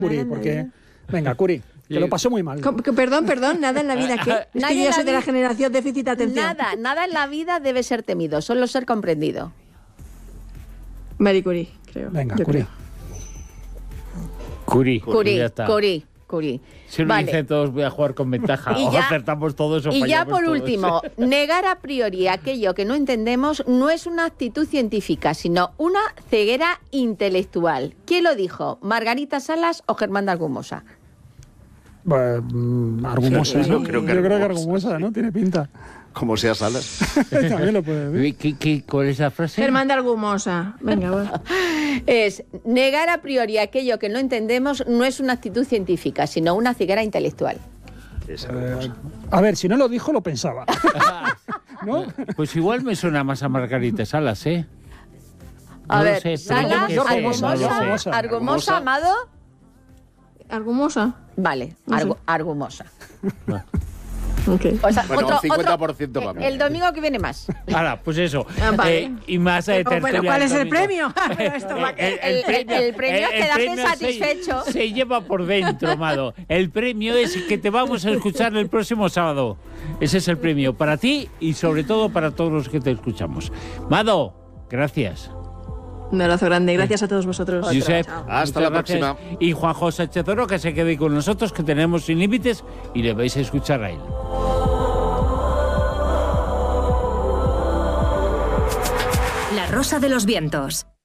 Curie, porque... Venga, Curie, que lo pasó muy mal. Perdón, nada en la vida que... Es que yo soy de la generación déficit de atención. Nada en la vida debe ser temido, solo ser comprendido. Marie Curie, creo. Venga, Curie. Curie. Si uno dice todos voy a jugar con ventaja, o acertamos todos o fallamos todos. Y ya por último, negar a priori aquello que no entendemos no es una actitud científica, sino una ceguera intelectual. ¿Quién lo dijo? ¿Margarita Salas o Germán de Argumosa? Argumosa, Sí, ¿no? yo creo que Argumosa, ¿no? Tiene pinta. Como sea Salas. También lo puede decir. ¿Cuál es la frase? Germán de Argumosa. Venga, va. Es negar a priori aquello que no entendemos no es una actitud científica, sino una ceguera intelectual. A ver, si no lo dijo, lo pensaba. ¿No? Pues igual me suena más a Margarita Salas, ¿eh? A ver, Salas, Argumosa, Amado. ¿Argumosa? Vale, Argumosa. Okay. O sea, bueno, 50% para mí. El domingo que viene más. Ahora, pues eso. Vale. Y más de tertulia. Pero ¿cuál es el premio? El premio es quedarte satisfecho. Se lleva por dentro, Mado. El premio es que te vamos a escuchar el próximo sábado. Ese es el premio para ti y sobre todo para todos los que te escuchamos. Mado, gracias. Un abrazo grande, gracias a todos vosotros. Josep, hasta la próxima. Y Juanjo Sánchez Oro, que se quede con nosotros, que tenemos Sin Límites y le vais a escuchar a él. La Rosa de los Vientos.